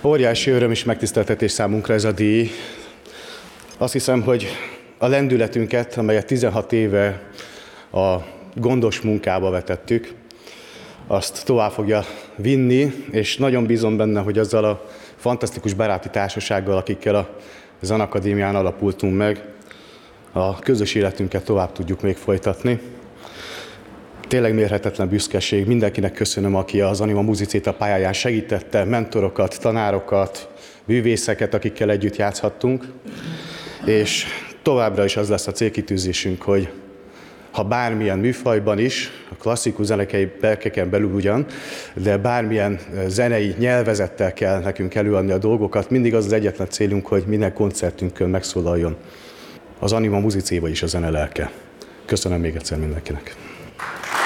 Óriási öröm és megtiszteltetés számunkra ez a díj. Azt hiszem, hogy a lendületünket, amelyet 16 éve a gondos munkába vetettük, azt tovább fogja vinni, és nagyon bízom benne, hogy azzal a fantasztikus baráti társasággal, akikkel a Zenakadémián alapultunk meg, a közös életünket tovább tudjuk még folytatni. Tényleg mérhetetlen büszkeség. Mindenkinek köszönöm, aki az Anima Musiceta pályáján segítette, mentorokat, tanárokat, művészeket, akikkel együtt játszhattunk. És továbbra is az lesz a célkitűzésünk, hogy ha bármilyen műfajban is, a klasszikus zenei berkeken belül ugyan, de bármilyen zenei nyelvezettel kell nekünk előadni a dolgokat, mindig az egyetlen célunk, hogy minden koncertünkön megszólaljon az Anima Musicéva is a zene lelke. Köszönöm még egyszer mindenkinek.